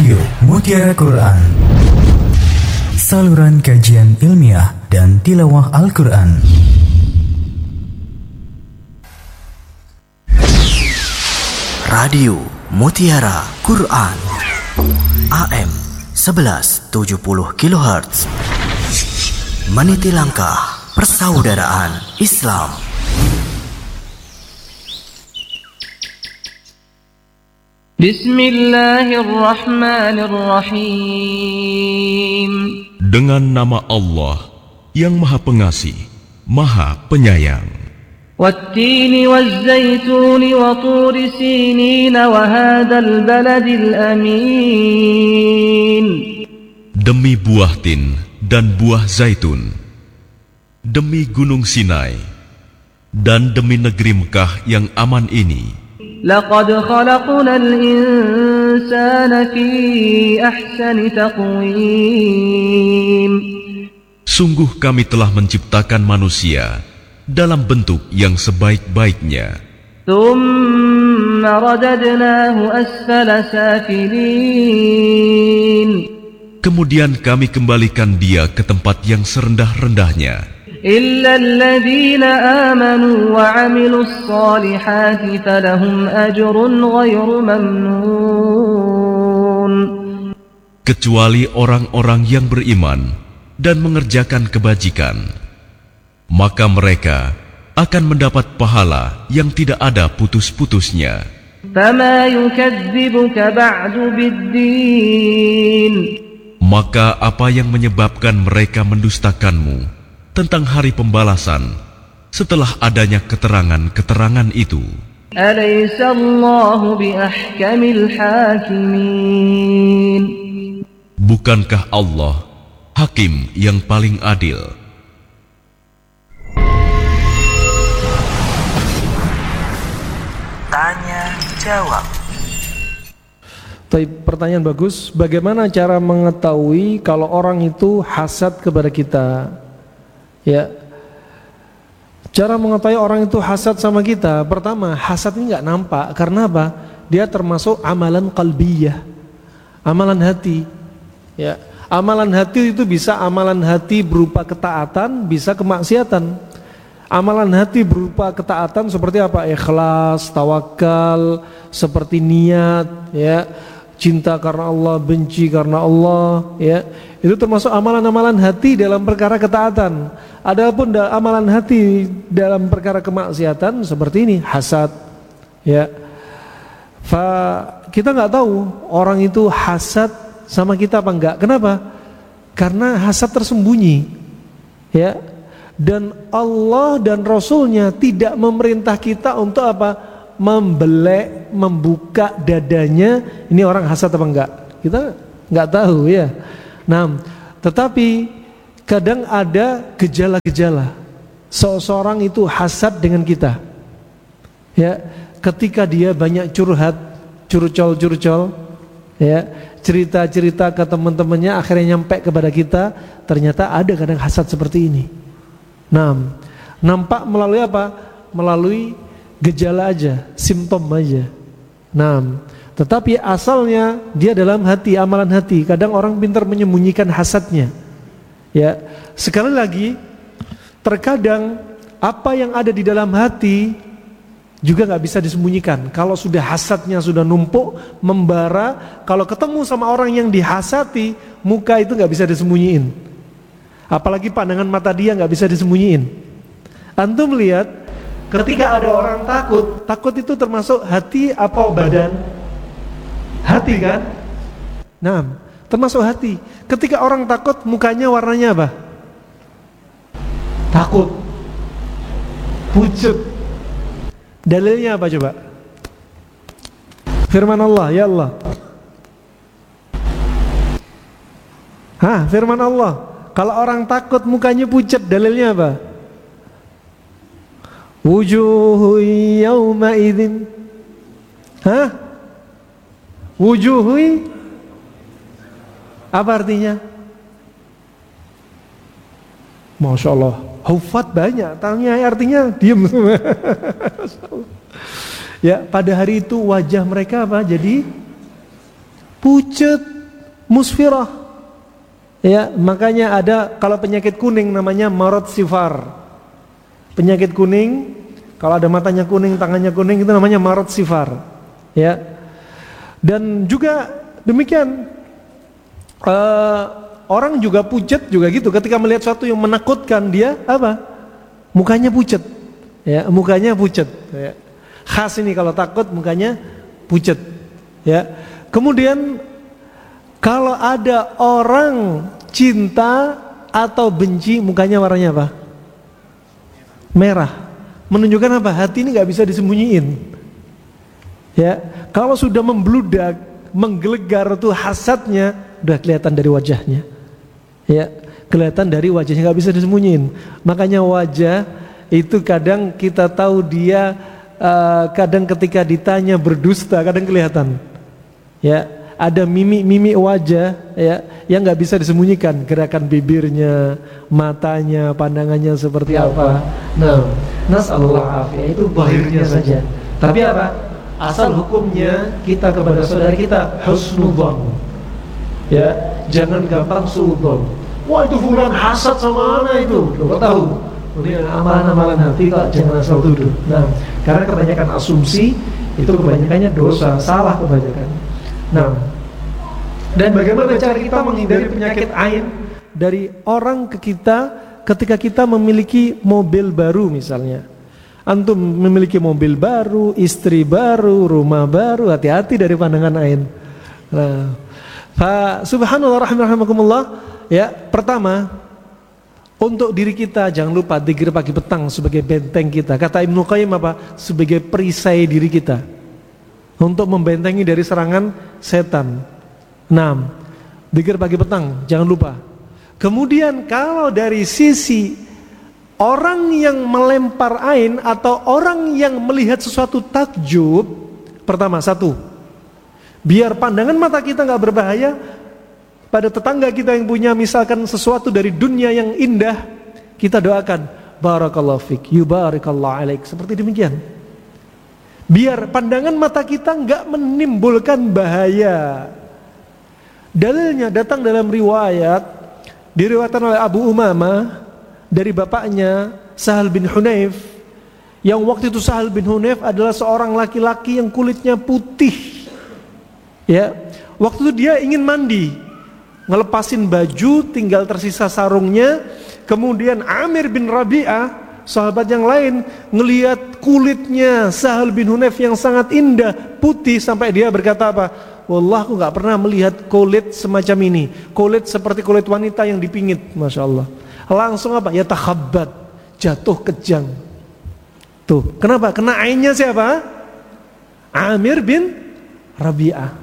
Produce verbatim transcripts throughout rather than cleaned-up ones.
Radio Mutiara Quran, saluran kajian ilmiah dan tilawah Al-Quran. Radio Mutiara Quran A M sebelas tujuh puluh kilohertz, meniti langkah persaudaraan Islam. Bismillahirrahmanirrahim. Dengan nama Allah yang Maha Pengasih, Maha Penyayang. Wat-tini waz-zaytuni wa turi sinin wa hadzal baladil amin. Demi buah tin dan buah zaitun, demi gunung Sinai, dan demi negeri Mekah yang aman ini. Laqad khalaqnal insana fi ahsani taqwim. Sungguh kami telah menciptakan manusia dalam bentuk yang sebaik-baiknya. Thumma radadnahu asfala safilin. Kemudian kami kembalikan dia ke tempat yang serendah-rendahnya. إلا الذين آمنوا وعملوا الصالحات فلهم أجر غير ممنون. Kecuali orang-orang yang beriman dan mengerjakan kebajikan, maka mereka akan mendapat pahala yang tidak ada putus-putusnya. فما يكذبك بعد بالدين. Maka apa yang menyebabkan mereka mendustakanmu tentang hari pembalasan setelah adanya keterangan-keterangan itu? Alaysa Allahu bi ahkamil hakimin. Bukankah Allah hakim yang paling adil? Tanya jawab. Tapi pertanyaan bagus, bagaimana cara mengetahui kalau orang itu hasad kepada kita? Ya, cara mengetahui orang itu hasad sama kita, pertama, hasad ini nggak nampak. Karena apa? Dia termasuk amalan qalbiyah, amalan hati. Ya, amalan hati itu bisa amalan hati berupa ketaatan, bisa kemaksiatan. Amalan hati berupa ketaatan seperti apa? Ikhlas, tawakal, seperti niat, ya, cinta karena Allah, benci karena Allah, ya. Itu termasuk amalan-amalan hati dalam perkara ketaatan. Adapun amalan hati dalam perkara kemaksiatan seperti ini, hasad, ya. Fa, kita nggak tahu orang itu hasad sama kita apa enggak. Kenapa? Karena hasad tersembunyi, ya. Dan Allah dan Rasulnya tidak memerintah kita untuk apa? Membelek, membuka dadanya. Ini orang hasad apa enggak? Kita nggak tahu, ya. Nah, tetapi kadang ada gejala-gejala seseorang itu hasad dengan kita, ya, ketika dia banyak curhat, curcol-curcol, ya, cerita-cerita ke teman-temannya, akhirnya nyampe kepada kita, ternyata ada kadang hasad seperti ini. Nah, nampak melalui apa? Melalui gejala aja, simptom aja. Nah, tetapi asalnya dia dalam hati, amalan hati. Kadang orang pintar menyembunyikan hasadnya. Ya, sekali lagi, terkadang apa yang ada di dalam hati juga nggak bisa disembunyikan. Kalau sudah hasadnya sudah numpuk, membara, kalau ketemu sama orang yang dihasati, muka itu nggak bisa disembunyiin. Apalagi pandangan mata dia nggak bisa disembunyiin. Antum lihat, ketika ada orang takut, takut itu termasuk hati apa badan? Hati kan? Nah, termasuk hati. Ketika orang takut, mukanya warnanya apa? Takut, pucat. Dalilnya apa coba? Firman Allah, ya Allah. Hah, firman Allah. Kalau orang takut mukanya pucat, dalilnya apa? Wujuhu yawma idzin. Hah? Wujuhui, apa artinya? Masya Allah, hufat banyak, tanya artinya diam semua. Ya, pada hari itu wajah mereka apa? Jadi pucat, musfirah. Ya, makanya ada kalau penyakit kuning namanya marad sifar. Penyakit kuning, kalau ada matanya kuning, tangannya kuning, itu namanya marad sifar. Ya. Dan juga demikian uh, orang juga pucat juga gitu. Ketika melihat sesuatu yang menakutkan, dia apa? Mukanya pucat. Ya, mukanya pucat. Ya. Khas ini kalau takut mukanya pucat. Ya. Kemudian kalau ada orang cinta atau benci, mukanya warnanya apa? Merah. Menunjukkan apa? Hati ini nggak bisa disembunyiin. Ya, kalau sudah membludak, menggelegar tuh hasadnya, udah kelihatan dari wajahnya. Ya, kelihatan dari wajahnya, nggak bisa disembunyiin. Makanya wajah itu kadang kita tahu dia, uh, kadang ketika ditanya berdusta, kadang kelihatan. Ya, ada mimik-mimik wajah ya yang nggak bisa disembunyikan, gerakan bibirnya, matanya, pandangannya seperti apa. Nah, nasallahu afiyah itu zahirnya saja. Tapi apa? Asal hukumnya kita kepada saudara kita husnudzon. Ya, jangan gampang suudzon. Wah, itu fulan hasad sama ana itu. Lo tahu? Ini amalan-amalan hati kok, jangan asal tuduh. Nah, karena kebanyakan asumsi itu kebanyakannya dosa, salah kebanyakan. Nah, dan bagaimana cara kita menghindari penyakit ain dari orang ke kita ketika kita memiliki mobil baru misalnya. Antum memiliki mobil baru, istri baru, rumah baru, hati-hati dari pandangan ain. Nah, fa subhanallah rahimakumullah. Ya, pertama untuk diri kita jangan lupa zikir pagi petang sebagai benteng kita. Kata Ibnu Qayyim apa? Sebagai perisai diri kita untuk membentengi dari serangan setan. Nah, zikir pagi petang jangan lupa. Kemudian kalau dari sisi orang yang melempar ain atau orang yang melihat sesuatu takjub, pertama satu, biar pandangan mata kita nggak berbahaya pada tetangga kita yang punya misalkan sesuatu dari dunia yang indah, kita doakan barakallahu fik, yubarikallahu alaik, seperti demikian. Biar pandangan mata kita nggak menimbulkan bahaya. Dalilnya datang dalam riwayat, diriwayatkan oleh Abu Umamah dari bapaknya Sahal bin Hunayf, yang waktu itu Sahal bin Hunayf adalah seorang laki-laki yang kulitnya putih. Ya, waktu itu dia ingin mandi, ngelepasin baju, tinggal tersisa sarungnya. Kemudian Amir bin Rabi'ah, sahabat yang lain, ngelihat kulitnya Sahal bin Hunayf yang sangat indah, putih, sampai dia berkata apa? Wallah, aku gak pernah melihat kulit semacam ini. Kulit seperti kulit wanita yang dipingit, Masya Allah. Langsung apa? Ya takhabbat, jatuh kejang. Tuh, kenapa? Kena ainnya siapa? Amir bin Rabi'ah.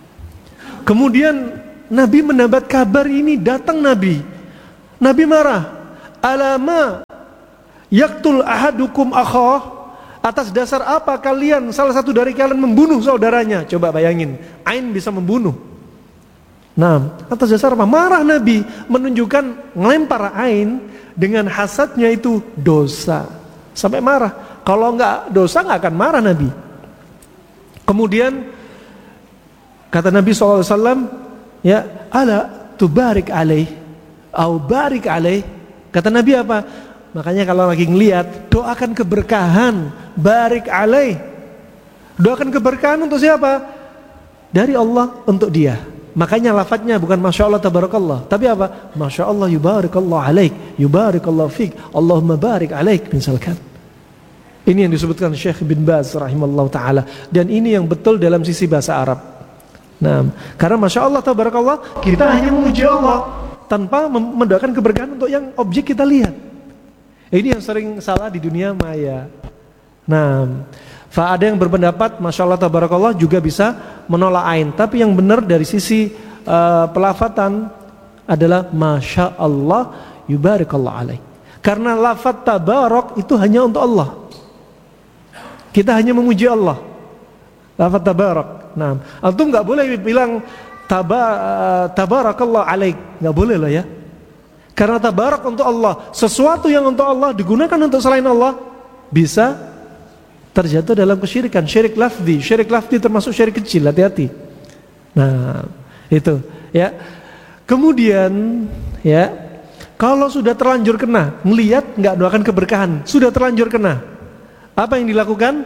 Kemudian Nabi mendapat kabar ini, datang Nabi. Nabi marah. Alama yaktul ahadukum akhah, atas dasar apa kalian, salah satu dari kalian membunuh saudaranya? Coba bayangin, ain bisa membunuh. Nah, atas dasar apa? Marah Nabi, menunjukkan ngelempar ain dengan hasadnya itu dosa. Sampai marah. Kalau enggak dosa enggak akan marah Nabi. Kemudian kata Nabi shallallahu alaihi wasallam, ya, ala tubarik alaih au barik alaih. Kata Nabi apa? Makanya kalau lagi ngelihat, doakan keberkahan, barik alaih. Doakan keberkahan untuk siapa? Dari Allah untuk dia. Makanya lafadznya bukan Masya Allah tabarakallah, tapi apa? Masya Allah yubarikallah alaik, yubarikallah fik, Allahumma barik alaik misalkan. Ini yang disebutkan Syekh bin Baz rahimallahu ta'ala. Dan ini yang betul dalam sisi bahasa Arab. Nah, karena Masya Allah tabarakallah, kita hanya memuji Allah tanpa mendoakan keberkahan untuk yang objek kita lihat. Ini yang sering salah di dunia maya. Nah, fa ada yang berpendapat Masya Allah tabarakallah juga bisa menolak ain. Tapi yang benar dari sisi uh, pelafatan adalah Masya Allah yubarikallah alaik. Karena lafaz tabarak itu hanya untuk Allah. Kita hanya memuji Allah. Lafaz tabarak. Nah, antum nggak boleh bilang Taba, uh, tabarakallah alaik, nggak boleh lah ya. Karena tabarak untuk Allah, sesuatu yang untuk Allah digunakan untuk selain Allah bisa terjatuh dalam kesyirikan, syirik lafzi. Syirik lafzi termasuk syirik kecil, hati-hati. Nah, Itu, ya. Kemudian, ya, kalau sudah terlanjur kena, melihat nggak doakan keberkahan, sudah terlanjur kena, apa yang dilakukan?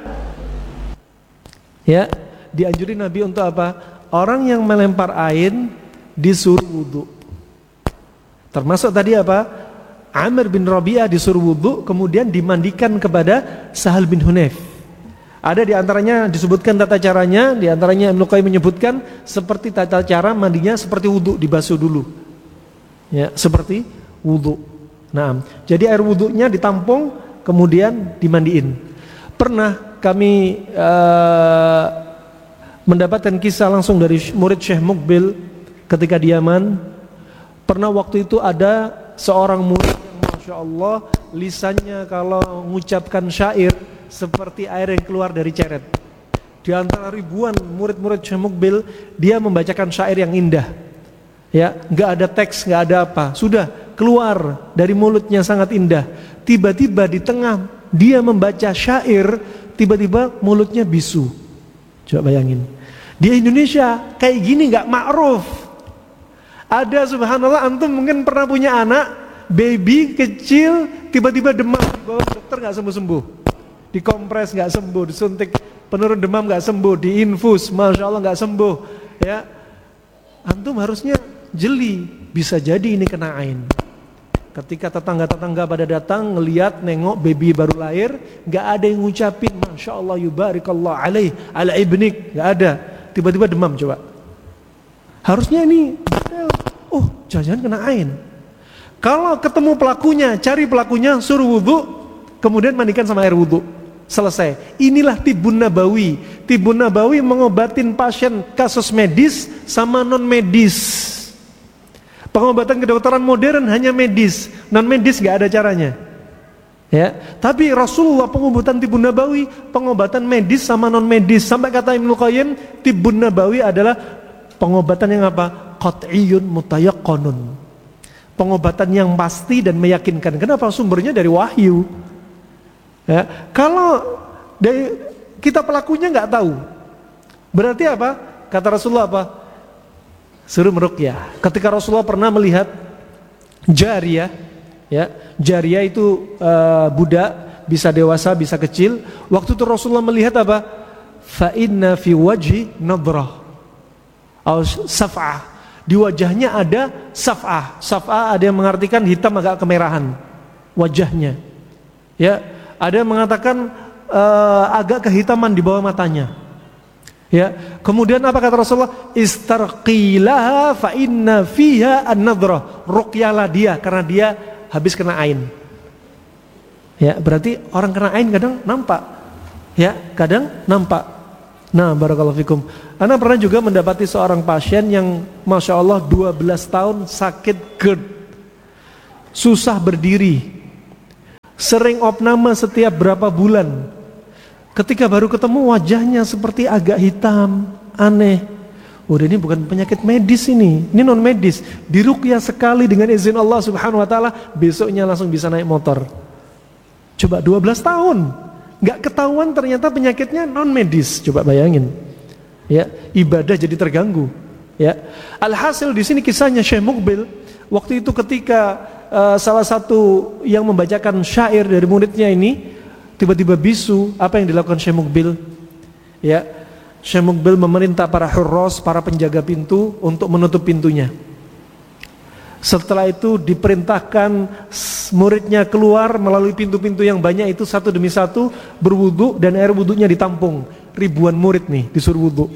Ya, dianjurin Nabi untuk apa? Orang yang melempar air disuruh wudu. Termasuk tadi apa? Amr bin Rabi'ah disuruh wudu, kemudian dimandikan kepada Sahal bin Hunayf. Ada di antaranya disebutkan tata caranya, di antaranya Ibnu Qayyim menyebutkan seperti tata cara mandinya seperti wudu, dibasuh dulu. Ya, seperti wudu. Nah, jadi air wudunya ditampung kemudian dimandiin. Pernah kami uh, mendapatkan kisah langsung dari murid Syekh Mukbil ketika di Yaman. Pernah waktu itu ada seorang murid yang Masya Allah lisannya kalau mengucapkan syair seperti air yang keluar dari ceret. Di antara ribuan murid-murid Syekh Mukbil, dia membacakan syair yang indah. Ya, enggak ada teks, enggak ada apa. Sudah keluar dari mulutnya sangat indah. Tiba-tiba di tengah dia membaca syair, tiba-tiba mulutnya bisu. Coba bayangin. Di Indonesia kayak gini enggak ma'ruf. Ada subhanallah, antum mungkin pernah punya anak, baby kecil tiba-tiba demam, dibawa ke dokter enggak sembuh-sembuh. Dikompres nggak sembuh, disuntik penurun demam nggak sembuh, diinfus, masya Allah nggak sembuh, ya. Antum harusnya jeli, bisa jadi ini kena ain. Ketika tetangga-tetangga pada datang ngelihat nengok baby baru lahir, nggak ada yang ngucapin masya Allah yubarikallah alaih ala ibnik, nggak ada. Tiba-tiba demam coba. Harusnya ini, oh jangan-jangan kena ain. Kalau ketemu pelakunya, cari pelakunya, suruh wudu, kemudian mandikan sama air wudu. Selesai. Inilah Tibun Nabawi. Tibun Nabawi mengobatin pasien kasus medis sama non medis. Pengobatan kedokteran modern hanya medis, non medis nggak ada caranya. Ya, tapi Rasulullah pengobatan Tibun Nabawi, pengobatan medis sama non medis. Sampai kata Ibnu Qayyim, Tibun Nabawi adalah pengobatan yang apa? Qat'iyyun mutayaqqanun. Pengobatan yang pasti dan meyakinkan. Kenapa? Sumbernya dari wahyu. Ya, kalau dari kita pelakunya nggak tahu, berarti apa? Kata Rasulullah apa? Suruh meruqyah. Ketika Rasulullah pernah melihat jariyah, ya, jariyah itu uh, budak, bisa dewasa, bisa kecil. Waktu itu Rasulullah melihat apa? Fa inna fi wajhi nadrah, atau saf'ah. Di wajahnya ada saf'ah. Saf'ah ada yang mengartikan hitam agak kemerahan wajahnya. Ya. Ada yang mengatakan uh, agak kehitaman di bawah matanya. Ya, kemudian apa kata Rasulullah? Istarqilaha fa inna fiha an-nadrah. Ruqyalah dia karena dia habis kena ain. Ya, berarti orang kena ain kadang nampak. Ya, kadang nampak. Nah, barakallahu fikum. Ana pernah juga mendapati seorang pasien yang masya Allah dua belas tahun sakit GERD. Susah berdiri. Sering opname setiap berapa bulan. Ketika baru ketemu wajahnya seperti agak hitam, aneh. Udah ini bukan penyakit medis ini, ini non medis. Diruqyah sekali dengan izin Allah Subhanahu Wa Taala, besoknya langsung bisa naik motor. Coba dua belas tahun, nggak ketahuan ternyata penyakitnya non medis. Coba bayangin, ya ibadah jadi terganggu. Ya, alhasil di sini kisahnya Syekh Mukbil waktu itu ketika Uh, salah satu yang membacakan syair dari muridnya ini tiba-tiba bisu, apa yang dilakukan Syekh Mukbil? Ya, Syekh Mukbil memerintah para hurras, para penjaga pintu untuk menutup pintunya. Setelah itu diperintahkan muridnya keluar melalui pintu-pintu yang banyak itu satu demi satu berwudu dan air wudunya ditampung. Ribuan murid nih disuruh wudu.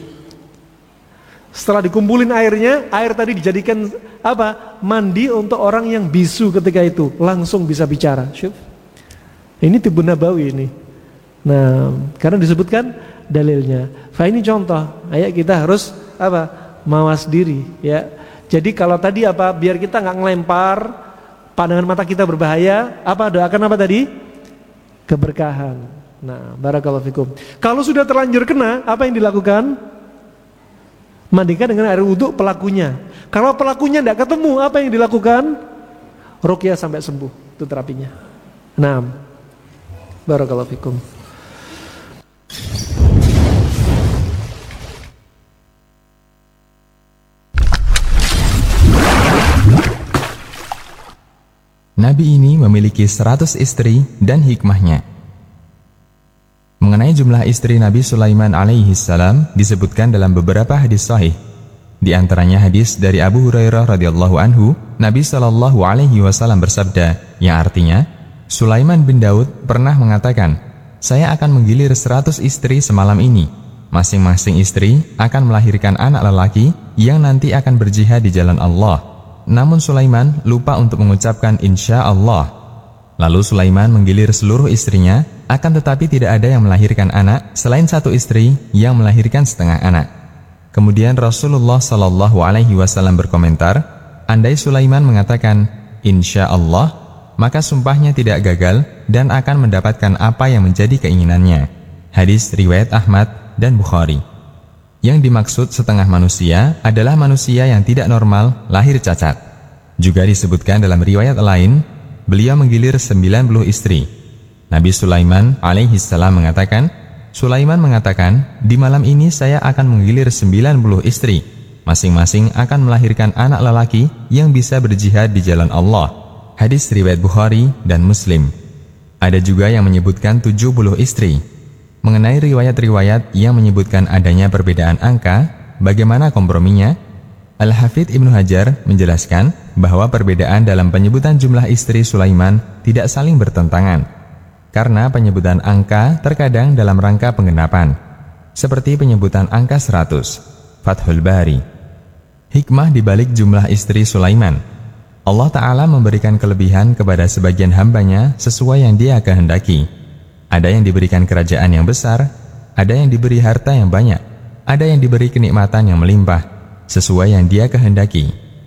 Setelah dikumpulin airnya, air tadi dijadikan apa? Mandi untuk orang yang bisu ketika itu, langsung bisa bicara. Syuf. Ini Tibun Nabawi ini. Nah, karena disebutkan dalilnya. Fa ini contoh, ayat kita harus apa? Mawas diri, ya. Jadi kalau tadi apa? Biar kita nggak ngelempar, pandangan mata kita berbahaya, apa doakan apa tadi? Keberkahan. Nah, barakallahu fikum. Kalau sudah terlanjur kena, apa yang dilakukan? Mandikan dengan air wudhu pelakunya. Kalau pelakunya tidak ketemu, apa yang dilakukan? Ruqyah sampai sembuh. Itu terapinya. Nah, barakallahu fikum. Nabi ini memiliki seratus istri dan hikmahnya. Mengenai jumlah istri Nabi Sulaiman alaihi salam disebutkan dalam beberapa hadis sahih. Di antaranya hadis dari Abu Hurairah radhiyallahu anhu, Nabi shallallahu alaihi wasallam bersabda, yang artinya, Sulaiman bin Daud pernah mengatakan, saya akan menggilir seratus istri semalam ini. Masing-masing istri akan melahirkan anak lelaki yang nanti akan berjihad di jalan Allah. Namun Sulaiman lupa untuk mengucapkan insya Allah. Lalu Sulaiman menggilir seluruh istrinya, akan tetapi tidak ada yang melahirkan anak selain satu istri yang melahirkan setengah anak. Kemudian Rasulullah Shallallahu Alaihi Wasallam berkomentar, andai Sulaiman mengatakan insya Allah, maka sumpahnya tidak gagal dan akan mendapatkan apa yang menjadi keinginannya. Hadis riwayat Ahmad dan Bukhari. Yang dimaksud setengah manusia adalah manusia yang tidak normal, lahir cacat. Juga disebutkan dalam riwayat lain, beliau menggilir sembilan puluh istri. Nabi Sulaiman alaihi salam mengatakan, Sulaiman mengatakan, di malam ini saya akan menggilir sembilan puluh istri. Masing-masing akan melahirkan anak lelaki yang bisa berjihad di jalan Allah. Hadis riwayat Bukhari dan Muslim. Ada juga yang menyebutkan tujuh puluh istri. Mengenai riwayat-riwayat yang menyebutkan adanya perbedaan angka, bagaimana komprominya? Al-Hafidz Ibnu Hajar menjelaskan bahwa perbedaan dalam penyebutan jumlah istri Sulaiman tidak saling bertentangan, karena penyebutan angka terkadang dalam rangka penggenapan, seperti penyebutan angka seratus, Fathul Bari. Hikmah dibalik jumlah istri Sulaiman. Allah Ta'ala memberikan kelebihan kepada sebagian hambanya sesuai yang Dia kehendaki. Ada yang diberikan kerajaan yang besar, ada yang diberi harta yang banyak, ada yang diberi kenikmatan yang melimpah, sesuai yang Dia kehendaki.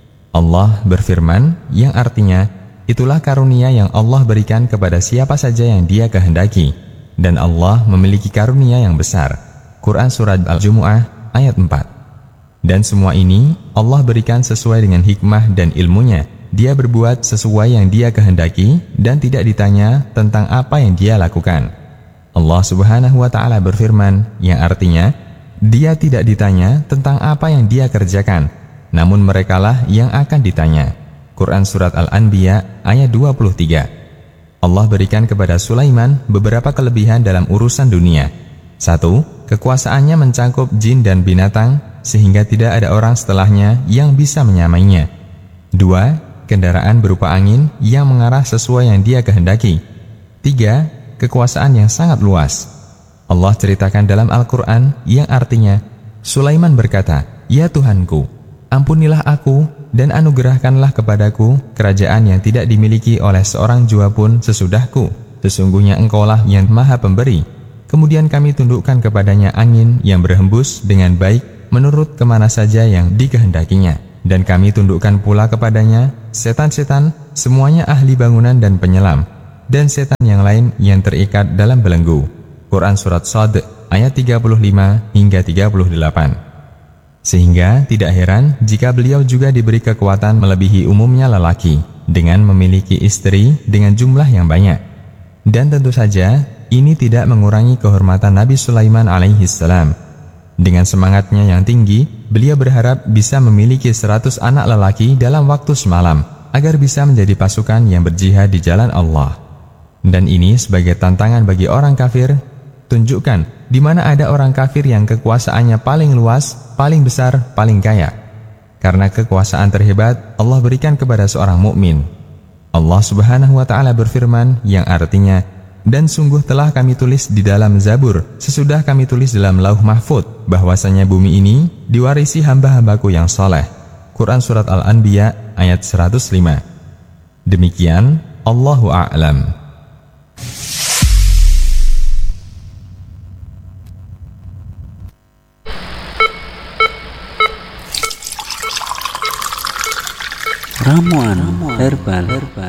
Allah berfirman, yang artinya, itulah karunia yang Allah berikan kepada siapa saja yang Dia kehendaki, dan Allah memiliki karunia yang besar. Quran Surat Al-Jumu'ah ayat empat. Dan semua ini Allah berikan sesuai dengan hikmah dan ilmunya. Dia berbuat sesuai yang Dia kehendaki dan tidak ditanya tentang apa yang Dia lakukan. Allah Subhanahu wa Ta'ala berfirman, yang artinya, Dia tidak ditanya tentang apa yang Dia kerjakan, namun merekalah yang akan ditanya. Quran Surat Al-Anbiya ayat dua puluh tiga. Allah berikan kepada Sulaiman beberapa kelebihan dalam urusan dunia. Satu, kekuasaannya mencakup jin dan binatang, sehingga tidak ada orang setelahnya yang bisa menyamainya. Dua, kendaraan berupa angin yang mengarah sesuai yang Dia kehendaki. Tiga, kekuasaan yang sangat luas. Allah ceritakan dalam Al-Quran yang artinya, Sulaiman berkata, ya Tuhanku, ampunilah aku dan anugerahkanlah kepadaku kerajaan yang tidak dimiliki oleh seorang jua pun sesudahku. Sesungguhnya Engkaulah yang maha pemberi. Kemudian kami tundukkan kepadanya angin yang berhembus dengan baik menurut kemana saja yang dikehendakinya. Dan kami tundukkan pula kepadanya setan-setan, semuanya ahli bangunan dan penyelam, dan setan yang lain yang terikat dalam belenggu. Quran Surat Shad ayat tiga puluh lima hingga tiga puluh delapan. Sehingga tidak heran jika beliau juga diberi kekuatan melebihi umumnya lelaki, dengan memiliki istri dengan jumlah yang banyak. Dan tentu saja ini tidak mengurangi kehormatan Nabi Sulaiman alaihi salam. Dengan semangatnya yang tinggi, beliau berharap bisa memiliki seratus anak lelaki dalam waktu semalam, agar bisa menjadi pasukan yang berjihad di jalan Allah. Dan ini sebagai tantangan bagi orang kafir. Tunjukkan di mana ada orang kafir yang kekuasaannya paling luas, paling besar, paling kaya. Karena kekuasaan terhebat Allah berikan kepada seorang mukmin. Allah Subhanahu wa Ta'ala berfirman yang artinya, dan sungguh telah kami tulis di dalam Zabur, sesudah kami tulis dalam Lauh Mahfud, bahwasanya bumi ini diwarisi hamba-hambaku yang soleh. Quran Surat Al-Anbiya ayat seratus lima. Demikian, Allahu a'lam. Ramuan herbal. herbal.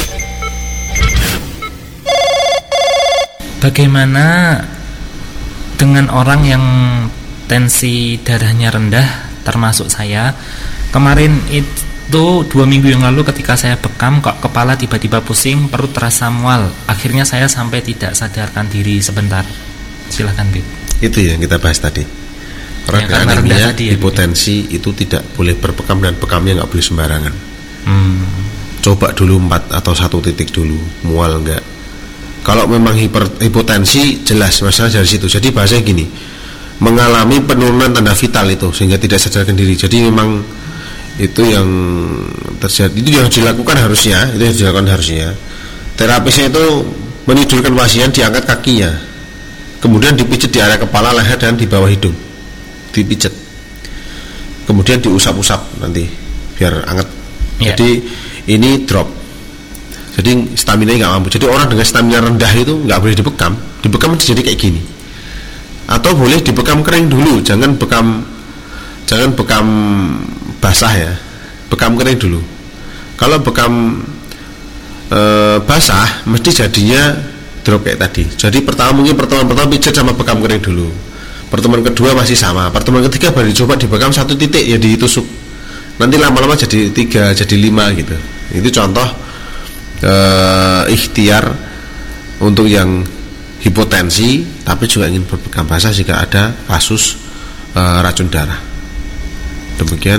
Bagaimana dengan orang yang tensi darahnya rendah, termasuk saya? Kemarin itu dua minggu yang lalu ketika saya bekam, kok kepala tiba-tiba pusing, perut terasa mual. Akhirnya saya sampai tidak sadarkan diri sebentar. Silahkan, Bib. Itu yang kita bahas tadi. Orang ya, dengan anemia, ya, hipotensi ya, itu tidak boleh berbekam, dan bekamnya nggak boleh sembarangan. Hmm. coba dulu empat atau satu titik dulu, mual enggak. Kalau memang hiper, hipotensi jelas masalah dari situ. Jadi bahasanya gini, mengalami penurunan tanda vital itu sehingga tidak sadarkan diri. Jadi memang itu yang terjadi, itu yang dilakukan harusnya, itu yang dilakukan harusnya. Terapisnya itu menidurkan pasien, diangkat kakinya, kemudian dipijat di area kepala, leher dan di bawah hidung, dipijat, kemudian diusap-usap nanti biar anget. Yeah. Jadi ini drop. Jadi stamina nggak mampu. Jadi orang dengan stamina rendah itu nggak boleh dibekam. Dibekam jadi kayak gini. Atau boleh dibekam kering dulu, jangan bekam, jangan bekam basah ya. Bekam kering dulu. Kalau bekam e, basah, mesti jadinya drop kayak tadi. Jadi pertama mungkin pertemuan pertama pijat sama bekam kering dulu. Pertemuan kedua masih sama. Pertemuan ketiga baru dicoba dibekam satu titik ya ditusuk. Nanti lama-lama jadi tiga, jadi lima gitu. Itu contoh Uh, ikhtiar untuk yang hipotensi tapi juga ingin berpegang basah jika ada kasus uh, racun darah. Demikian.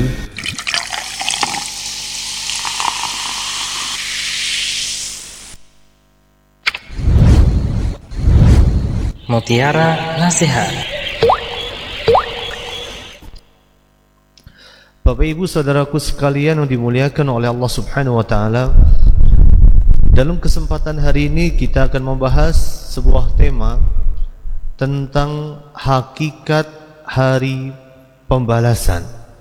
Mutiara Nasihat. Bapak Ibu saudaraku sekalian yang dimuliakan oleh Allah Subhanahu wa taala, dalam kesempatan hari ini kita akan membahas sebuah tema tentang hakikat hari pembalasan.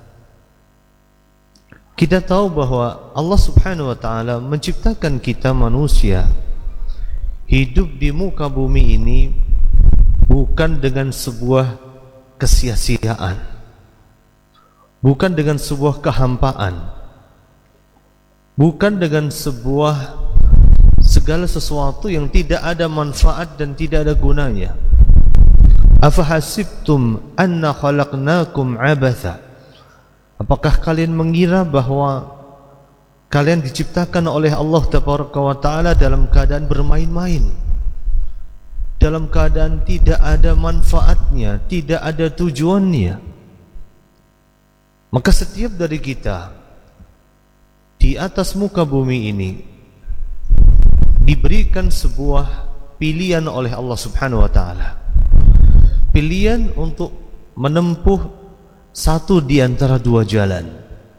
Kita tahu bahwa Allah Subhanahu wa taala menciptakan kita manusia hidup di muka bumi ini bukan dengan sebuah kesia-siaan, bukan dengan sebuah kehampaan, bukan dengan sebuah segala sesuatu yang tidak ada manfaat dan tidak ada gunanya. Afahasibtum anna khalaqnakum abatha. Apakah kalian mengira bahwa kalian diciptakan oleh Allah Tabaraka wa Ta'ala dalam keadaan bermain-main, dalam keadaan tidak ada manfaatnya, tidak ada tujuannya? Maka setiap dari kita di atas muka bumi ini diberikan sebuah pilihan oleh Allah Subhanahu wa taala. Pilihan untuk menempuh satu di antara dua jalan.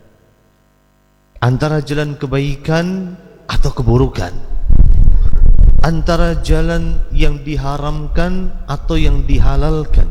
Antara jalan kebaikan atau keburukan. Antara jalan yang diharamkan atau yang dihalalkan.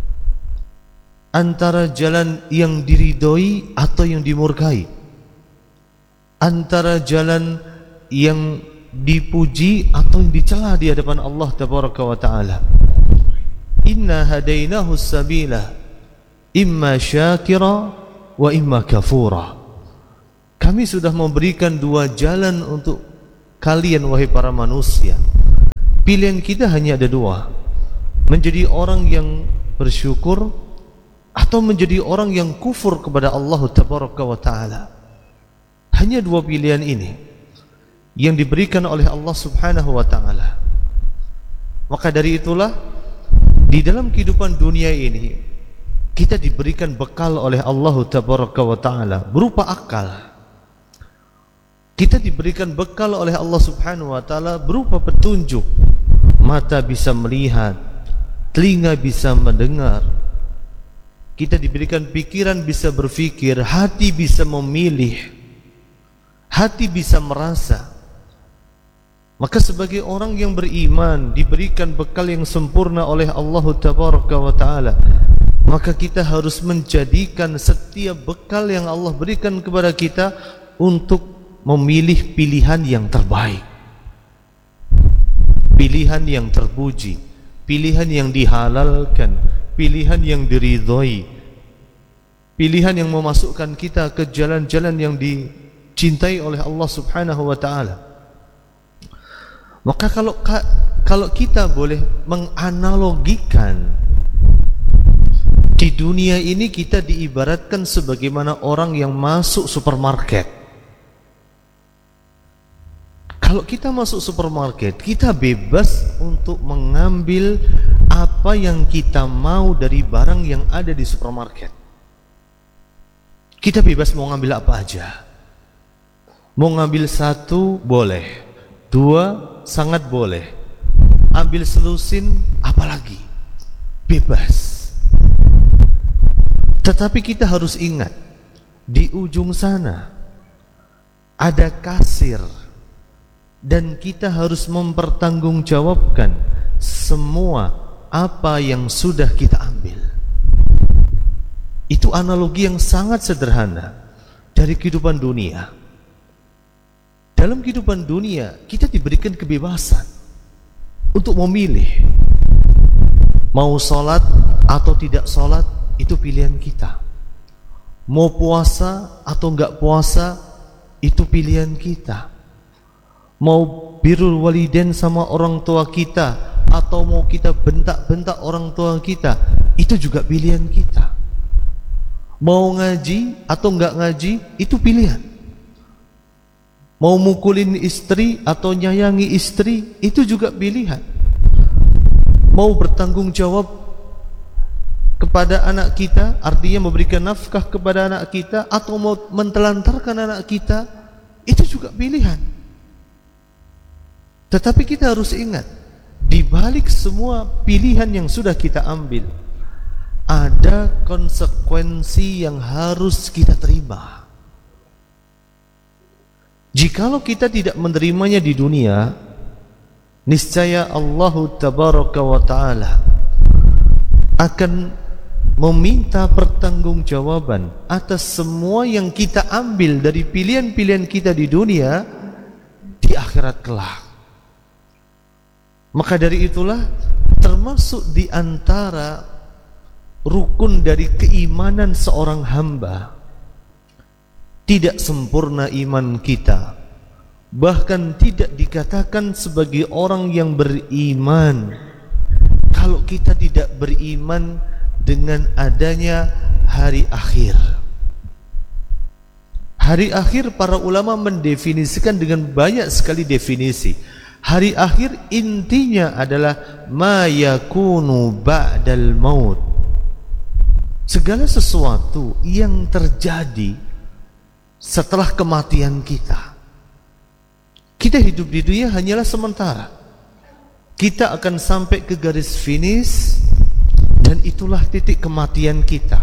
Antara jalan yang diridhoi atau yang dimurkai. Antara jalan yang dipuji atau yang dicela di hadapan Allah Tabaraka wa Ta'ala. Inna hadainahu sabila imma syakira wa imma kafura. Kami sudah memberikan dua jalan untuk kalian wahai para manusia. Pilihan kita hanya ada dua, menjadi orang yang bersyukur atau menjadi orang yang kufur kepada Allah Tabaraka wa Ta'ala. Hanya dua pilihan ini yang diberikan oleh Allah Subhanahu wa Ta'ala. Maka dari itulah di dalam kehidupan dunia ini kita diberikan bekal oleh Allah Tabaraka wa Ta'ala berupa akal. Kita diberikan bekal oleh Allah Subhanahu wa Ta'ala berupa petunjuk. Mata bisa melihat, telinga bisa mendengar. Kita diberikan pikiran bisa berpikir, hati bisa memilih, hati bisa merasa. Maka sebagai orang yang beriman diberikan bekal yang sempurna oleh Allah Tabaraka wa Ta'ala, maka kita harus menjadikan setiap bekal yang Allah berikan kepada kita untuk memilih pilihan yang terbaik, pilihan yang terpuji, pilihan yang dihalalkan, pilihan yang diridhoi, pilihan yang memasukkan kita ke jalan-jalan yang dicintai oleh Allah Subhanahu wa Ta'ala. Maka kalau kalau kita boleh menganalogikan, di dunia ini kita diibaratkan sebagaimana orang yang masuk supermarket. Kalau kita masuk supermarket, kita bebas untuk mengambil apa yang kita mau dari barang yang ada di supermarket. Kita bebas mau ngambil apa aja. Mau ngambil satu boleh, dua sangat boleh, ambil selusin apalagi, bebas. Tetapi kita harus ingat, di ujung sana ada kasir, dan kita harus mempertanggungjawabkan semua apa yang sudah kita ambil. Itu analogi yang sangat sederhana dari kehidupan dunia. Dalam kehidupan dunia kita diberikan kebebasan untuk memilih mau sholat atau tidak sholat, itu pilihan kita. Mau puasa atau enggak puasa, itu pilihan kita. Mau birrul walidain sama orang tua kita, atau mau kita bentak-bentak orang tua kita, itu juga pilihan kita. Mau ngaji atau enggak ngaji, itu pilihan. Mau mukulin istri atau nyayangi istri, itu juga pilihan. Mau bertanggung jawab kepada anak kita, artinya memberikan nafkah kepada anak kita, atau mau mentelantarkan anak kita, itu juga pilihan. Tetapi kita harus ingat, di balik semua pilihan yang sudah kita ambil, ada konsekuensi yang harus kita terima. Jikalau kita tidak menerimanya di dunia, niscaya Allah Tabaraka wa Ta'ala akan meminta pertanggungjawaban atas semua yang kita ambil dari pilihan-pilihan kita di dunia di akhirat kelak. Maka dari itulah termasuk di antara rukun dari keimanan seorang hamba, tidak sempurna iman kita, bahkan tidak dikatakan sebagai orang yang beriman kalau kita tidak beriman dengan adanya hari akhir. Hari akhir para ulama mendefinisikan dengan banyak sekali definisi. Hari akhir intinya adalah ma yakunu ba'dal maut. Segala sesuatu yang terjadi setelah kematian kita. Kita hidup di dunia hanyalah sementara. Kita akan sampai ke garis finish, dan itulah titik kematian kita.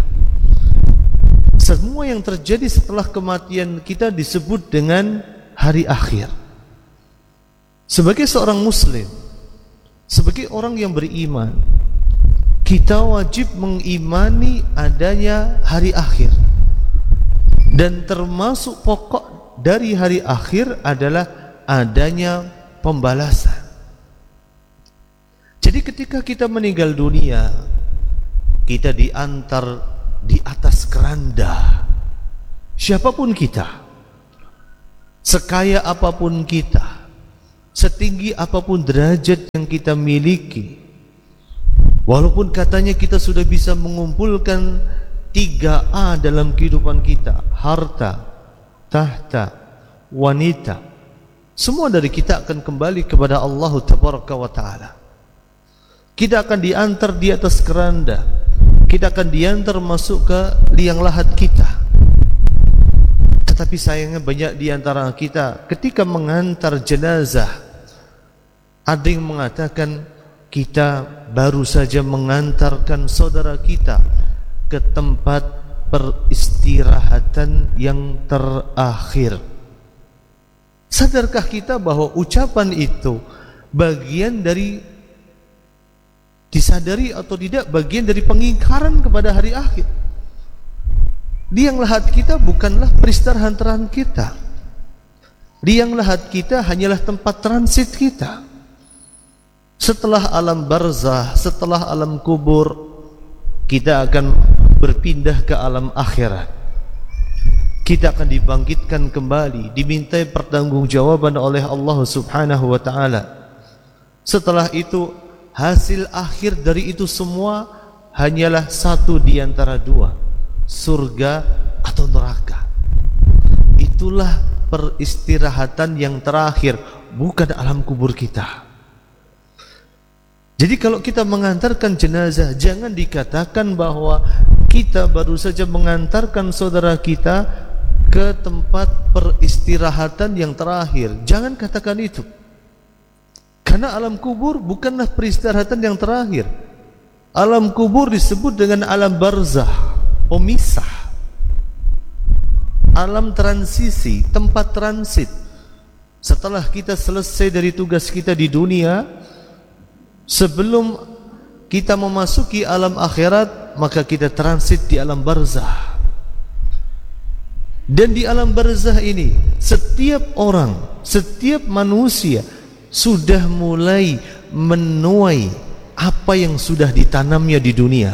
Semua yang terjadi setelah kematian kita disebut dengan hari akhir. Sebagai seorang muslim, sebagai orang yang beriman, kita wajib mengimani adanya hari akhir. Dan termasuk pokok dari hari akhir adalah adanya pembalasan. Jadi ketika kita meninggal dunia, kita diantar di atas keranda. Siapapun kita, sekaya apapun kita, setinggi apapun derajat yang kita miliki, walaupun katanya kita sudah bisa mengumpulkan tiga A dalam kehidupan kita, harta, tahta, wanita, semua dari kita akan kembali kepada Allah Tabaraka wa Ta'ala. Kita akan diantar di atas keranda, kita akan diantar masuk ke liang lahat kita. Tetapi sayangnya banyak di antara kita ketika mengantar jenazah, ada yang mengatakan kita baru saja mengantarkan saudara kita ke tempat peristirahatan yang terakhir. Sadarkah kita bahwa ucapan itu bagian dari, disadari atau tidak, bagian dari pengingkaran kepada hari akhir? Liang lahat kita bukanlah peristirahatan kita. Liang lahat kita hanyalah tempat transit kita. Setelah alam barzah, setelah alam kubur, kita akan berpindah ke alam akhirat. Kita akan dibangkitkan kembali, dimintai pertanggungjawaban oleh Allah Subhanahu wa Ta'ala. Setelah itu, hasil akhir dari itu semua hanyalah satu di antara dua, surga atau neraka. Itulah peristirahatan yang terakhir, bukan alam kubur kita. Jadi kalau kita mengantarkan jenazah, jangan dikatakan bahwa kita baru saja mengantarkan saudara kita ke tempat peristirahatan yang terakhir. Jangan katakan itu. Karena alam kubur bukanlah peristirahatan yang terakhir. Alam kubur disebut dengan alam barzah, pemisah, alam transisi, tempat transit. Setelah kita selesai dari tugas kita di dunia, sebelum kita memasuki alam akhirat, maka kita transit di alam barzah. Dan di alam barzah ini, setiap orang, setiap manusia sudah mulai menuai apa yang sudah ditanamnya di dunia.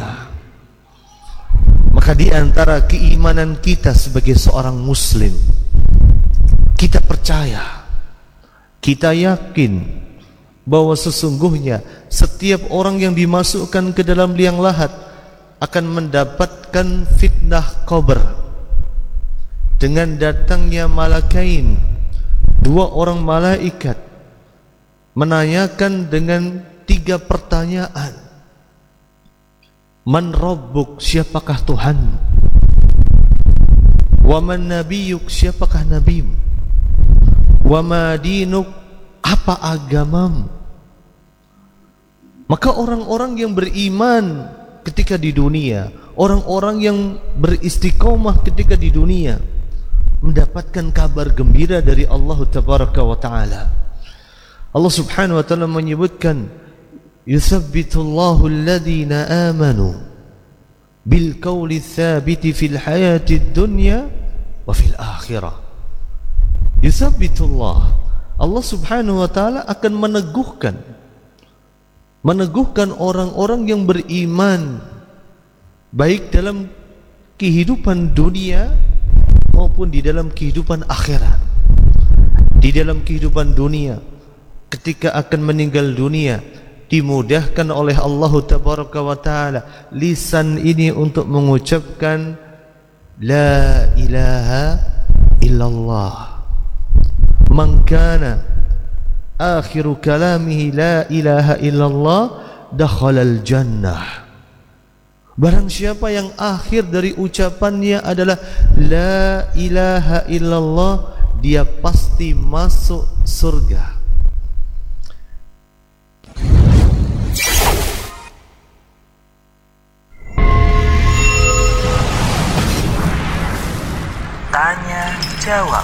Maka di antara keimanan kita sebagai seorang muslim, kita percaya, kita yakin bahwa sesungguhnya setiap orang yang dimasukkan ke dalam liang lahat akan mendapatkan fitnah qabr. Dengan datangnya malakain, dua orang malaikat menanyakan dengan tiga pertanyaan. Man rabbuk, siapakah Tuhan? Wa man nabiyuk, siapakah nabimu? Wa ma dinuk, apa agamamu? Maka orang-orang yang beriman ketika di dunia, orang-orang yang beristiqomah ketika di dunia, mendapatkan kabar gembira dari Allah Tabaraka wa Ta'ala. Allah Subhanahu wa Ta'ala menyebutkan, yuthabbitullahu alladhina amanu bil qawli tsabiti fil hayatid dunya wa fil akhirah. Yuthabbitullah, Allah Subhanahu wa Ta'ala akan meneguhkan meneguhkan orang-orang yang beriman baik dalam kehidupan dunia maupun di dalam kehidupan akhirat. Di dalam kehidupan dunia, ketika akan meninggal dunia, dimudahkan oleh Allah Tabaraka wa Ta'ala lisan ini untuk mengucapkan la ilaha illallah. Man kana akhiru kalamihi la ilaha illallah dakhalal jannah. Barang siapa yang akhir dari ucapannya adalah la ilaha illallah, dia pasti masuk surga. Tanya jawab.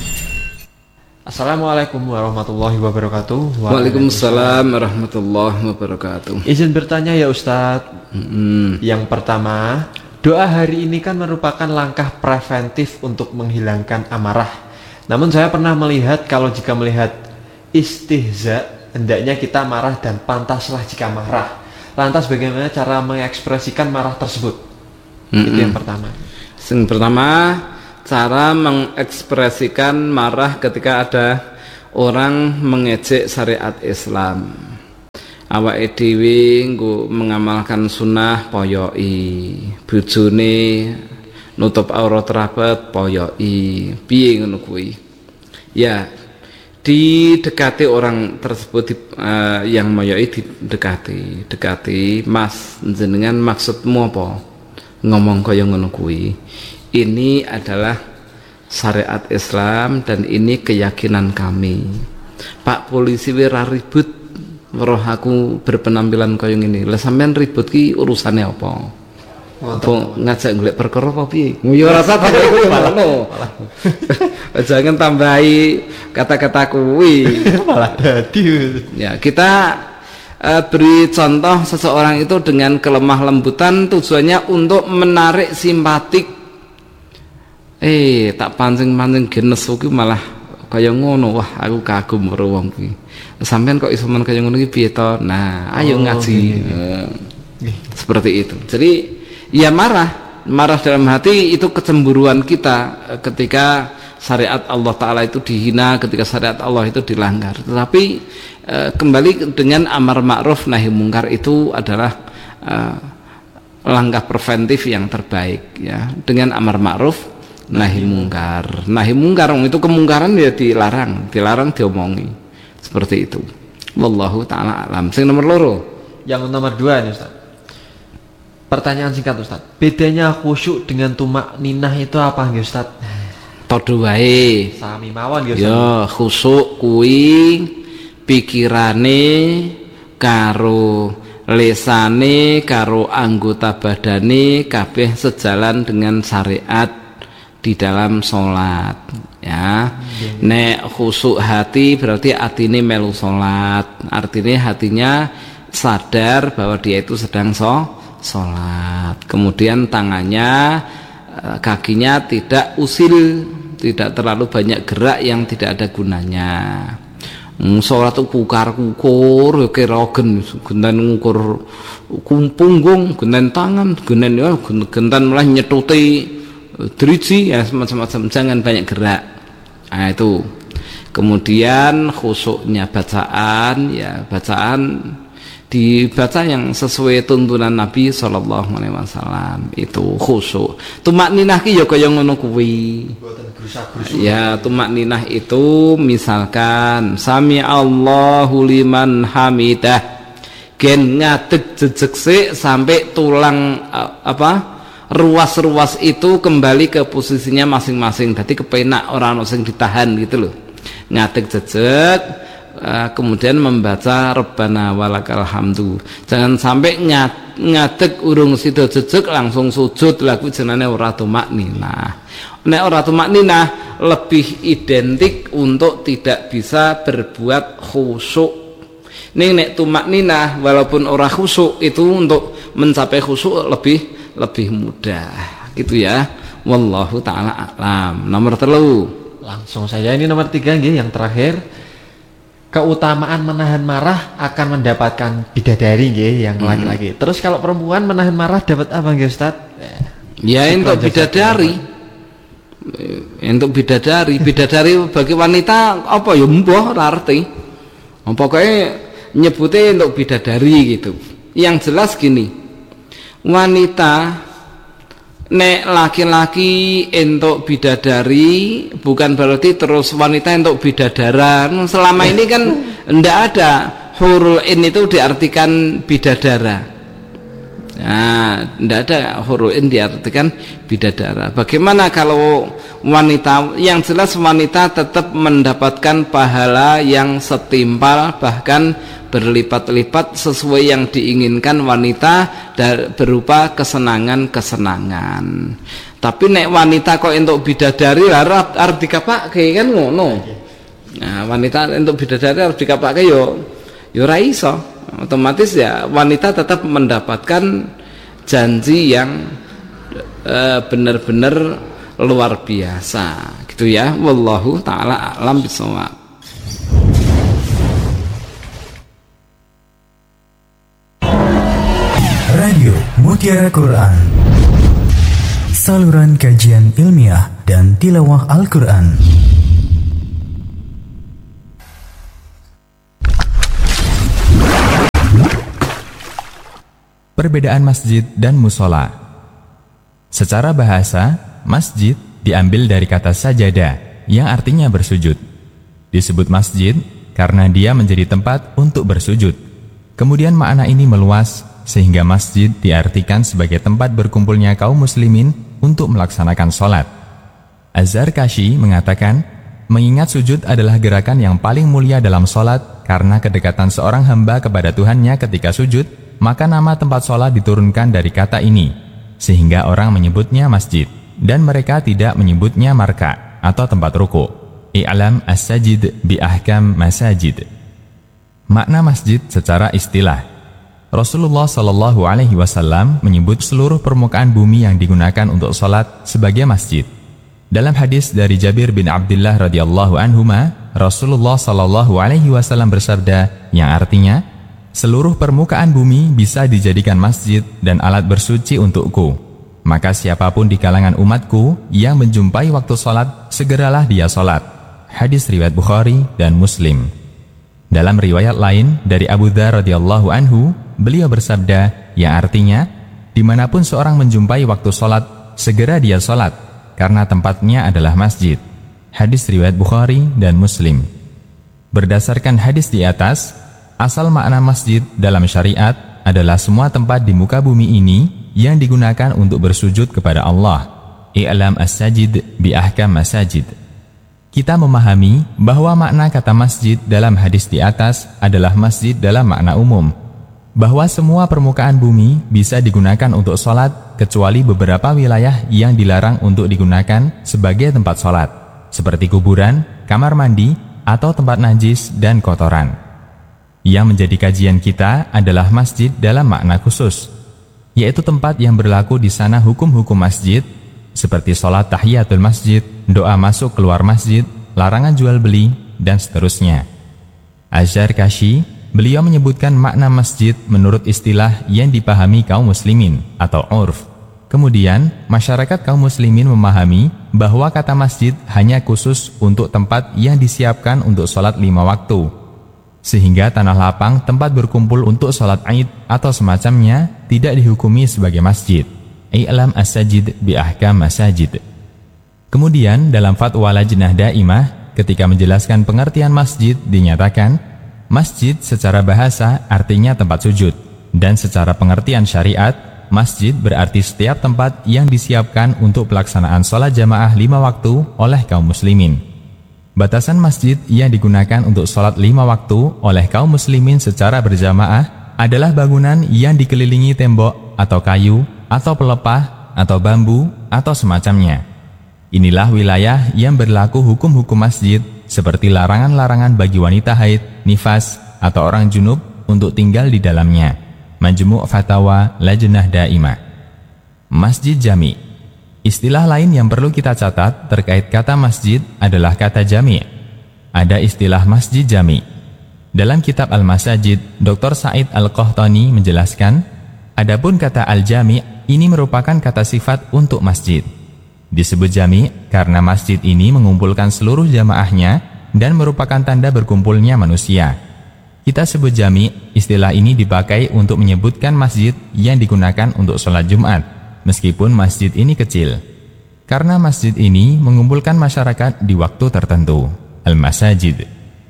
Assalamualaikum warahmatullahi wabarakatuh. Waalaikumsalam warahmatullahi wabarakatuh. Izin bertanya ya Ustadz. Mm-hmm. Yang pertama, doa hari ini kan merupakan langkah preventif untuk menghilangkan amarah. Namun saya pernah melihat kalau jika melihat istihza, hendaknya kita marah dan pantaslah jika marah. Lantas bagaimana cara mengekspresikan marah tersebut? Mm-hmm. Itu yang pertama. Yang pertama, cara mengekspresikan marah ketika ada orang mengejek syariat Islam. Awake dhewe nggo mengamalkan sunnah poyoki, bojone nutup aurat rapat poyoki. Piye ngono kuwi? Ya, didekati orang tersebut di, uh, yang moyoki didekati, dekati, Mas, jenengan maksudmu apa? Ngomong kaya ngono kuwi. Ini adalah syariat Islam dan ini keyakinan kami. Pak polisi wira ribut, weruh aku berpenampilan kaya ngene. Lah sampean ribut ki urusane apa? Apa ngajak golek perkara apa piye? Yo rasa tambah kuwi ngono. Jangan tambahi kata-kata kuwi. Malah dadi. Ya, kita uh, beri contoh seseorang itu dengan kelemah lembutan, tujuannya untuk menarik simpatik. Eh, tak pancing-pancing genes ki malah kaya ngono. Wah, aku kagum karo wong kuwi. Sampeyan kok iso men kaya ngono ki piye to? Nah, ayo oh, ngaji. Uh, seperti itu. Jadi, ya marah, marah dalam hati itu kecemburuan kita ketika syariat Allah Ta'ala itu dihina, ketika syariat Allah itu dilanggar. Tetapi uh, kembali dengan amar ma'ruf nahi mungkar itu adalah uh, langkah preventif yang terbaik ya. Dengan amar ma'ruf nahi mungkar, nahi mungkar itu kemungkaran ya dilarang, dilarang diomongi seperti itu. Wallahu ta'ala alam. Sing nomor loro. Yang nomor dua nih Ustaz. Pertanyaan singkat Ustaz. Bedanya khusyuk dengan tumak ninah itu apa nggih Ustaz? padha wae. Sami mawon ya. Ya, khusuk kuwi pikirane karo lesane karo anggota badane kabeh sejalan dengan syariat di dalam sholat ya. Nek khusuk hati berarti atine melu sholat, artinya hatinya sadar bahwa dia itu sedang so sholat. Kemudian tangannya, kakinya tidak usil, tidak terlalu banyak gerak yang tidak ada gunanya. Sholat itu kukar-kukur, kira genten ngukur punggung, genten tangan, genten ya, genten malah nyetuti driji ya, macam-macam, jangan banyak gerak. Nah itu. Kemudian khusuknya bacaan ya, bacaan dibaca yang sesuai tuntunan Nabi Shallallahu Alaihi Wasallam, itu khusuk. Tumak ninah ki ya kaya ngono kuwi. Ya, tumak ninah itu misalkan sami Allahu liman hamidah, gen ngadeg jejeg sik sampai tulang apa ruas-ruas itu kembali ke posisinya masing-masing. Dadi kepenak ora ono sing ditahan gitu loh. Ngadeg jejeg, Uh, kemudian membaca Rabbana walakal hamdu. Jangan sampai nyat, ngadeg urung sida jejeg langsung sujud, lagu jenenge ora tumakninah. Nek ora tumakninah lebih identik untuk tidak bisa berbuat khusyuk. Ning nek tumakninah walaupun ora khusyuk itu untuk mencapai khusyuk lebih lebih mudah. Gitu ya. Wallahu taala a'lam. Nomor telu. Langsung saja ini nomor tiga nggih, yang terakhir. Keutamaan menahan marah akan mendapatkan bidadari nggih yang laki-laki. Hmm. Terus kalau perempuan menahan marah dapat apa nggih Ustaz? Ya, untuk bidadari. Untuk bidadari, bidadari bagi wanita apa ya mbah ora arti. Pokoke nyebute untuk bidadari gitu. Yang jelas gini. Wanita nek laki-laki entuk bidadari bukan berarti terus wanita entuk bidadara. Selama ini kan ndak ada hurul in itu diartikan bidadara. Nah, ndak ada hurul in diartikan bidadara. Bagaimana kalau wanita? Yang jelas wanita tetap mendapatkan pahala yang setimpal bahkan berlipat-lipat sesuai yang diinginkan wanita berupa kesenangan-kesenangan. Tapi nek wanita kok entuk bidadari arep arep dikapake kan ngono. Nah, wanita entuk bidadari arep dikapake yo yo ora iso. Otomatis ya wanita tetap mendapatkan janji yang e, benar-benar luar biasa. Gitu ya. Wallahu taala a'lam bishawab. Radio Mutiara Quran, saluran kajian ilmiah dan tilawah Al-Quran. Perbedaan masjid dan musola. Secara bahasa, masjid diambil dari kata sajadah yang artinya bersujud. Disebut masjid karena dia menjadi tempat untuk bersujud. Kemudian makna ini meluas sehingga masjid diartikan sebagai tempat berkumpulnya kaum muslimin untuk melaksanakan sholat. Az-Zarkashi mengatakan, mengingat sujud adalah gerakan yang paling mulia dalam sholat karena kedekatan seorang hamba kepada Tuhannya ketika sujud, maka nama tempat sholat diturunkan dari kata ini, sehingga orang menyebutnya masjid, dan mereka tidak menyebutnya marka atau tempat ruku. I'lam as-sajid bi ahkam masajid. Makna masjid secara istilah. Rasulullah Shallallahu Alaihi Wasallam menyebut seluruh permukaan bumi yang digunakan untuk sholat sebagai masjid. Dalam hadis dari Jabir bin Abdullah radhiyallahu anhuma, Rasulullah Shallallahu Alaihi Wasallam bersabda, yang artinya, seluruh permukaan bumi bisa dijadikan masjid dan alat bersuci untukku. Maka siapapun di kalangan umatku yang menjumpai waktu sholat, segeralah dia sholat. Hadis riwayat Bukhari dan Muslim. Dalam riwayat lain dari Abu Dzar radhiyallahu anhu, beliau bersabda, yang artinya, dimanapun seorang menjumpai waktu sholat, segera dia sholat, karena tempatnya adalah masjid. Hadis riwayat Bukhari dan Muslim. Berdasarkan hadis di atas, asal makna masjid dalam syariat adalah semua tempat di muka bumi ini yang digunakan untuk bersujud kepada Allah. I'lam as-sajid bi ahkam masajid. Kita memahami bahwa makna kata masjid dalam hadis di atas adalah masjid dalam makna umum, bahwa semua permukaan bumi bisa digunakan untuk sholat kecuali beberapa wilayah yang dilarang untuk digunakan sebagai tempat sholat, seperti kuburan, kamar mandi, atau tempat najis dan kotoran. Yang menjadi kajian kita adalah masjid dalam makna khusus, yaitu tempat yang berlaku di sana hukum-hukum masjid, seperti sholat tahiyatul masjid, doa masuk keluar masjid, larangan jual beli, dan seterusnya. Az-Zarkashi, beliau menyebutkan makna masjid menurut istilah yang dipahami kaum muslimin atau urf. Kemudian, masyarakat kaum muslimin memahami bahwa kata masjid hanya khusus untuk tempat yang disiapkan untuk sholat lima waktu, sehingga tanah lapang tempat berkumpul untuk sholat Aid atau semacamnya tidak dihukumi sebagai masjid. I'lam as-sajid bi ahkam masajid. Kemudian dalam fatwa Lajnah Daimah ketika menjelaskan pengertian masjid dinyatakan, masjid secara bahasa artinya tempat sujud, dan secara pengertian syariat, masjid berarti setiap tempat yang disiapkan untuk pelaksanaan sholat jamaah lima waktu oleh kaum muslimin. Batasan masjid yang digunakan untuk sholat lima waktu oleh kaum muslimin secara berjamaah adalah bangunan yang dikelilingi tembok atau kayu, atau pelepah, atau bambu, atau semacamnya. Inilah wilayah yang berlaku hukum-hukum masjid, seperti larangan-larangan bagi wanita haid, nifas, atau orang junub untuk tinggal di dalamnya. Majmu' Fatawa Lajnah Daimah. Masjid Jami. Istilah lain yang perlu kita catat terkait kata masjid adalah kata jami'. Ada istilah masjid jami'. Dalam kitab Al-Masajid, Doktor Said Al-Qahtani menjelaskan, adapun kata al-jami' ini merupakan kata sifat untuk masjid. Disebut jami' karena masjid ini mengumpulkan seluruh jamaahnya dan merupakan tanda berkumpulnya manusia. Kita sebut jami', istilah ini dipakai untuk menyebutkan masjid yang digunakan untuk sholat Jumat, meskipun masjid ini kecil. Karena masjid ini mengumpulkan masyarakat di waktu tertentu. Al-Masajid.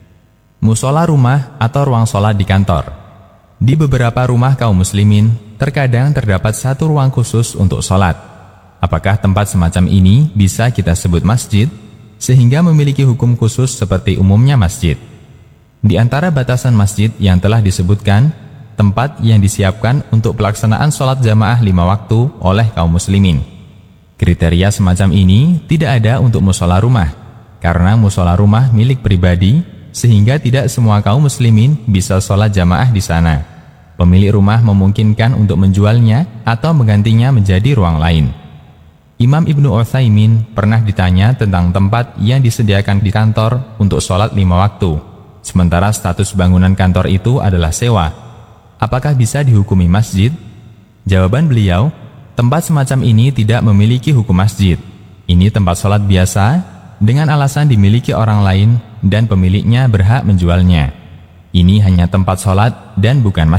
Musola rumah atau ruang sholat di kantor. Di beberapa rumah kaum muslimin, terkadang terdapat satu ruang khusus untuk sholat. Apakah tempat semacam ini bisa kita sebut masjid, sehingga memiliki hukum khusus seperti umumnya masjid? Di antara batasan masjid yang telah disebutkan, tempat yang disiapkan untuk pelaksanaan sholat jamaah lima waktu oleh kaum muslimin. Kriteria semacam ini tidak ada untuk musola rumah, karena musola rumah milik pribadi, sehingga tidak semua kaum muslimin bisa sholat jamaah di sana. Pemilik rumah memungkinkan untuk menjualnya atau menggantinya menjadi ruang lain. Imam Ibnu Utsaimin pernah ditanya tentang tempat yang disediakan di kantor untuk sholat lima waktu, sementara status bangunan kantor itu adalah sewa. Apakah bisa dihukumi masjid? Jawaban beliau, tempat semacam ini tidak memiliki hukum masjid. Ini tempat sholat biasa dengan alasan dimiliki orang lain dan pemiliknya berhak menjualnya. Ini hanya tempat sholat dan bukan masjid.